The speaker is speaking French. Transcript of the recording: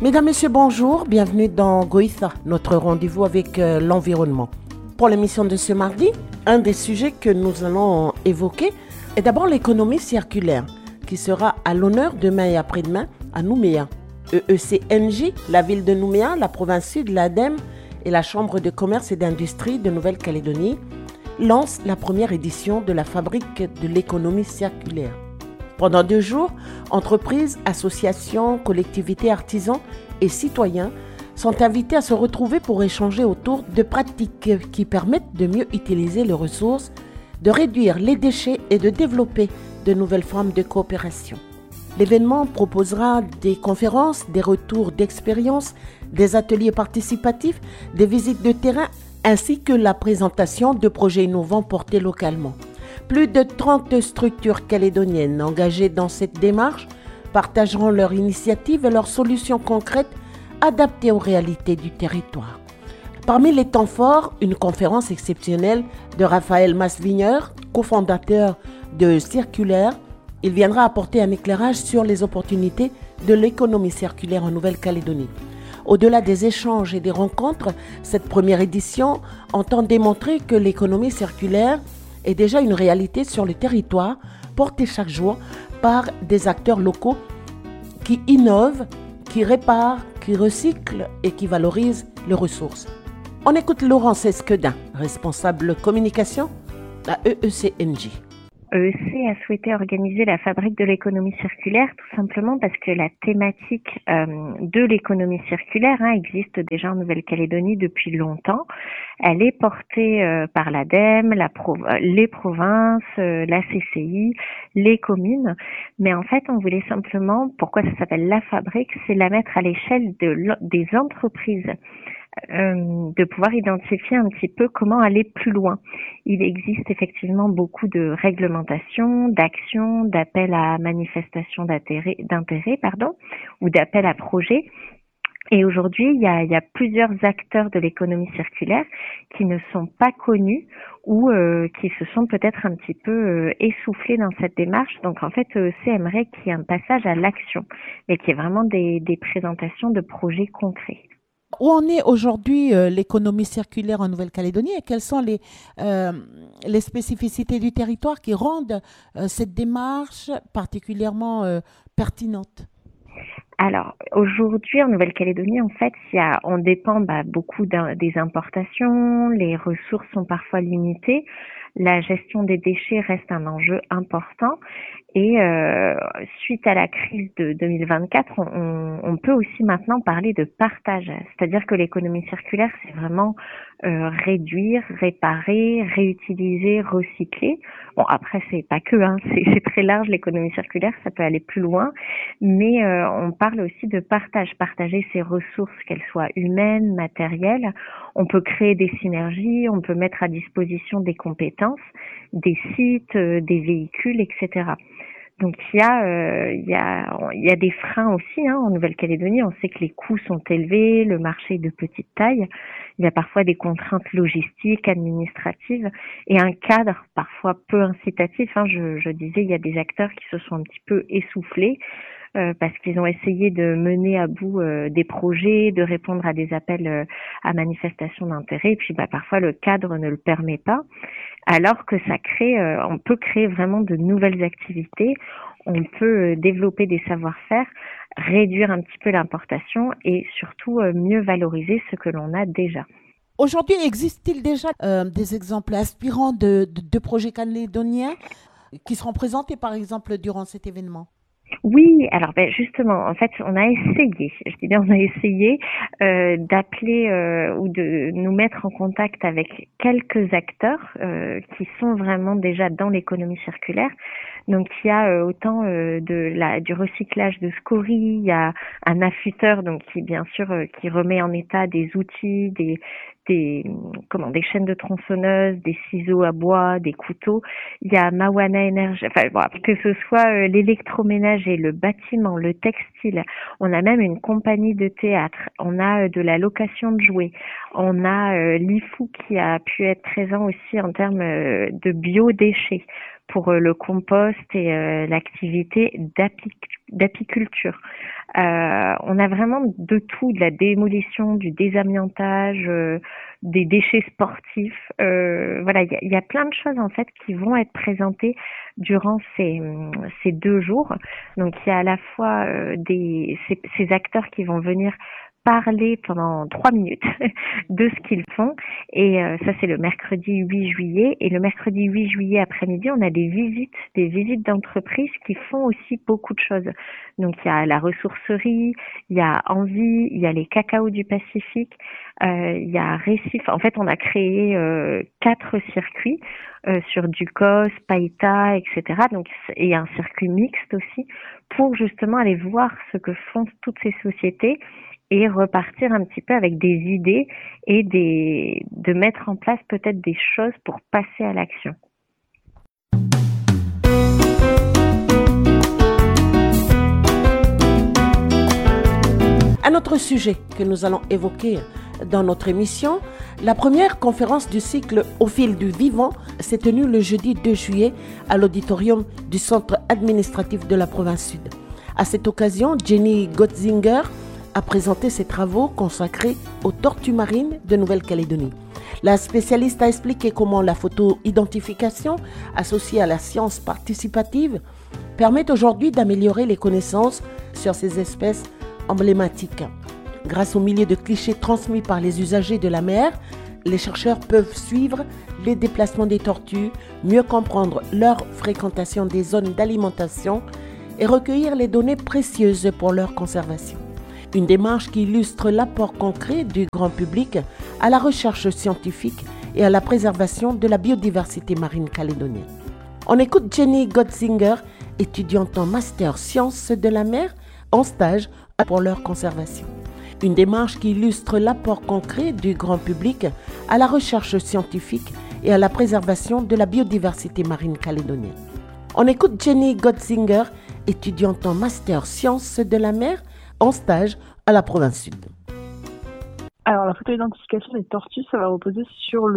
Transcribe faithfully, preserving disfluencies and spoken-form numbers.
Mesdames, Messieurs, bonjour. Bienvenue dans Goïtha, notre rendez-vous avec euh, l'environnement. Pour l'émission de ce mardi, un des sujets que nous allons évoquer est d'abord l'économie circulaire, qui sera à l'honneur demain et après-demain à Nouméa. E E C N J, la ville de Nouméa, la province sud, l'ADEME et la Chambre de commerce et d'industrie de Nouvelle-Calédonie lancent la première édition de la fabrique de l'économie circulaire. Pendant deux jours, entreprises, associations, collectivités, artisans et citoyens sont invités à se retrouver pour échanger autour de pratiques qui permettent de mieux utiliser les ressources, de réduire les déchets et de développer de nouvelles formes de coopération. L'événement proposera des conférences, des retours d'expérience, des ateliers participatifs, des visites de terrain ainsi que la présentation de projets innovants portés localement. Plus de trente structures calédoniennes engagées dans cette démarche partageront leurs initiatives et leurs solutions concrètes adaptées aux réalités du territoire. Parmi les temps forts, une conférence exceptionnelle de Raphaël Masvigneur, cofondateur de Circulaire. Il viendra apporter un éclairage sur les opportunités de l'économie circulaire en Nouvelle-Calédonie. Au-delà des échanges et des rencontres, cette première édition entend démontrer que l'économie circulaire est déjà une réalité sur le territoire, portée chaque jour par des acteurs locaux qui innovent, qui réparent, qui recyclent et qui valorisent les ressources. On écoute Laurence Esquedin, responsable communication à E E C N J. E E C a souhaité organiser la fabrique de l'économie circulaire tout simplement parce que la thématique euh, de l'économie circulaire hein, existe déjà en Nouvelle-Calédonie depuis longtemps. Elle est portée euh, par l'ADEME, la pro- les provinces, euh, la C C I, les communes. Mais en fait, on voulait simplement, pourquoi ça s'appelle la fabrique, c'est la mettre à l'échelle de, des entreprises. Euh, de pouvoir identifier un petit peu comment aller plus loin. Il existe effectivement beaucoup de réglementations, d'actions, d'appels à manifestation d'intérêt, d'intérêt pardon, ou d'appels à projets. Et aujourd'hui, il y a, il y a plusieurs acteurs de l'économie circulaire qui ne sont pas connus ou euh, qui se sont peut-être un petit peu euh, essoufflés dans cette démarche. Donc en fait, E E C aimerait qu'il y ait un passage à l'action, mais qu'il y ait vraiment des, des présentations de projets concrets. Où en est aujourd'hui euh, l'économie circulaire en Nouvelle-Calédonie et quelles sont les, euh, les spécificités du territoire qui rendent euh, cette démarche particulièrement euh, pertinente? Alors, aujourd'hui, en Nouvelle-Calédonie, en fait, il y a, on dépend bah, beaucoup des importations, les ressources sont parfois limitées, la gestion des déchets reste un enjeu important et euh, suite à la crise de deux mille vingt-quatre, on, on peut aussi maintenant parler de partage, c'est-à-dire que l'économie circulaire, c'est vraiment euh, réduire, réparer, réutiliser, recycler. Bon, après, c'est pas que, hein, c'est, c'est très large l'économie circulaire, ça peut aller plus loin, mais euh, on parle aussi de partage, partager ses ressources, qu'elles soient humaines, matérielles. On peut créer des synergies, on peut mettre à disposition des compétences, des sites, euh, des véhicules, et cetera. Donc il y a, euh, il y a, il y a des freins aussi hein, en Nouvelle-Calédonie. On sait que les coûts sont élevés, le marché est de petite taille. Il y a parfois des contraintes logistiques, administratives et un cadre parfois peu incitatif. Hein. Je, je disais, il y a des acteurs qui se sont un petit peu essoufflés. Euh, parce qu'ils ont essayé de mener à bout euh, des projets, de répondre à des appels euh, à manifestation d'intérêt, et puis bah, parfois le cadre ne le permet pas, alors que ça crée, euh, on peut créer vraiment de nouvelles activités, on peut euh, développer des savoir-faire, réduire un petit peu l'importation et surtout euh, mieux valoriser ce que l'on a déjà. Aujourd'hui, existe-t-il déjà euh, des exemples inspirants de, de, de projets calédoniens qui seront présentés par exemple durant cet événement ? Oui, alors ben justement, en fait, on a essayé, je dis bien on a essayé euh, d'appeler euh, ou de nous mettre en contact avec quelques acteurs euh, qui sont vraiment déjà dans l'économie circulaire. Donc il y a euh, autant euh, de la du recyclage de scories, il y a un affûteur donc qui bien sûr euh, qui remet en état des outils, des des comment des chaînes de tronçonneuses, des ciseaux à bois, des couteaux. Il y a Mawana Énergie, enfin bon, que ce soit euh, l'électroménager, le bâtiment, le textile. On a même une compagnie de théâtre. On a euh, de la location de jouets. On a euh, l'I F O qui a pu être présent aussi en termes euh, de biodéchets pour euh, le compost et euh, l'activité d'api- d'apiculture. Euh, on a vraiment de tout, de la démolition, du désamiantage, euh, des déchets sportifs. Euh, voilà, il y a, il y a plein de choses en fait qui vont être présentées durant ces, ces deux jours. Donc il y a à la fois euh, des ces, ces acteurs qui vont venir parler pendant trois minutes de ce qu'ils font. Et euh, ça, c'est le mercredi huit juillet. Et le mercredi huit juillet après-midi, on a des visites, des visites d'entreprises qui font aussi beaucoup de choses. Donc, il y a la ressourcerie, il y a Envie, il y a les Cacaos du Pacifique, euh, il y a Récif. En fait, on a créé euh, quatre circuits euh, sur Ducos, Païta, et cetera. Donc, et un circuit mixte aussi pour justement aller voir ce que font toutes ces sociétés et repartir un petit peu avec des idées et des, de mettre en place peut-être des choses pour passer à l'action. Un autre sujet que nous allons évoquer dans notre émission, la première conférence du cycle Au fil du vivant s'est tenue le jeudi deux juillet à l'auditorium du centre administratif de la province sud. À cette occasion, Jenny Gotzinger a présenté ses travaux consacrés aux tortues marines de Nouvelle-Calédonie. La spécialiste a expliqué comment la photo-identification associée à la science participative permet aujourd'hui d'améliorer les connaissances sur ces espèces emblématiques. Grâce au milieu de clichés transmis par les usagers de la mer, les chercheurs peuvent suivre les déplacements des tortues, mieux comprendre leur fréquentation des zones d'alimentation et recueillir les données précieuses pour leur conservation. Une démarche qui illustre l'apport concret du grand public à la recherche scientifique et à la préservation de la biodiversité marine calédonienne. On écoute Jenny Gotzinger, étudiante en master sciences de la mer, en stage pour leur conservation. Une démarche qui illustre l'apport concret du grand public à la recherche scientifique et à la préservation de la biodiversité marine calédonienne. On écoute Jenny Gotzinger, étudiante en master sciences de la mer, en stage à la province sud. Alors, la photo-identification des tortues, ça va reposer sur le